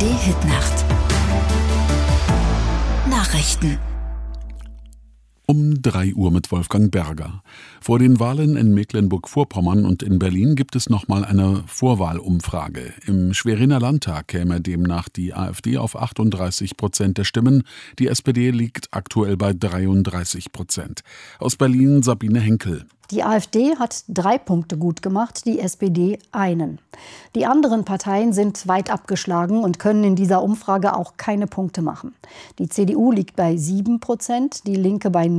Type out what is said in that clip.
ARD-Hitnacht. Nachrichten. Um 3 Uhr mit Wolfgang Berger. Vor den Wahlen in Mecklenburg-Vorpommern und in Berlin gibt es nochmal eine Vorwahlumfrage. Im Schweriner Landtag käme demnach die AfD auf 38% der Stimmen. Die SPD liegt aktuell bei 33%. Aus Berlin Sabine Henkel. Die AfD hat 3 Punkte gut gemacht, die SPD einen. Die anderen Parteien sind weit abgeschlagen und können in dieser Umfrage auch keine Punkte machen. Die CDU liegt bei 7%, die Linke bei